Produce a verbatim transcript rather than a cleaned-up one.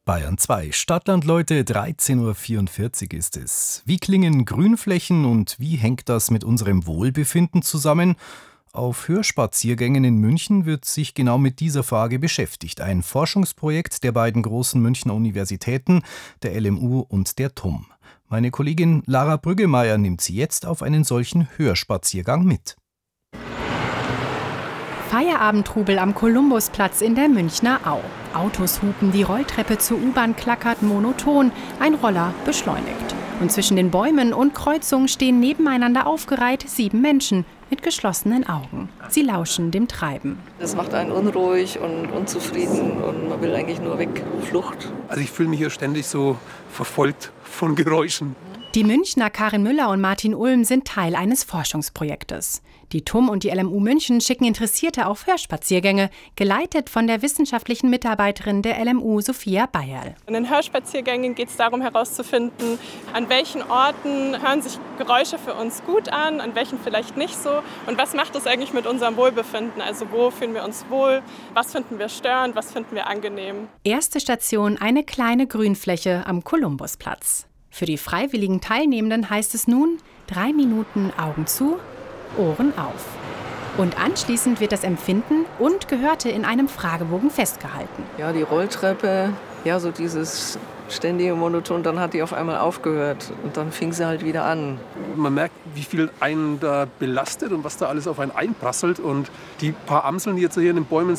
Bayern zwei. Stadtland, Leute, dreizehn Uhr vierundvierzig ist es. Wie klingen Grünflächen und wie hängt das mit unserem Wohlbefinden zusammen? Auf Hörspaziergängen in München wird sich genau mit dieser Frage beschäftigt. Ein Forschungsprojekt der beiden großen Münchner Universitäten, der L M U und der T U M. Meine Kollegin Lara Brüggemeier nimmt Sie jetzt auf einen solchen Hörspaziergang mit. Feierabendtrubel am Kolumbusplatz in der Münchner Au. Autos hupen, die Rolltreppe zur U-Bahn klackert monoton, ein Roller beschleunigt. Und zwischen den Bäumen und Kreuzungen stehen nebeneinander aufgereiht sieben Menschen mit geschlossenen Augen. Sie lauschen dem Treiben. Das macht einen unruhig und unzufrieden und man will eigentlich nur weg, Flucht. Also ich fühle mich hier ständig so verfolgt von Geräuschen. Die Münchner Karin Müller und Martin Ulm sind Teil eines Forschungsprojektes. Die T U M und die L M U München schicken Interessierte auf Hörspaziergänge, geleitet von der wissenschaftlichen Mitarbeiterin der L M U, Sophia Bayerl. In den Hörspaziergängen geht es darum herauszufinden, an welchen Orten hören sich Geräusche für uns gut an, an welchen vielleicht nicht so. Und was macht es eigentlich mit unserem Wohlbefinden? Also wo fühlen wir uns wohl, was finden wir störend, was finden wir angenehm? Erste Station, eine kleine Grünfläche am Kolumbusplatz. Für die freiwilligen Teilnehmenden heißt es nun, drei Minuten Augen zu, Ohren auf. Und anschließend wird das Empfinden und Gehörte in einem Fragebogen festgehalten. Ja, die Rolltreppe, ja, so dieses ständige Monoton, dann hat die auf einmal aufgehört und dann fing sie halt wieder an. Man merkt, wie viel einen da belastet und was da alles auf einen einprasselt. Und die paar Amseln, die jetzt hier in den Bäumen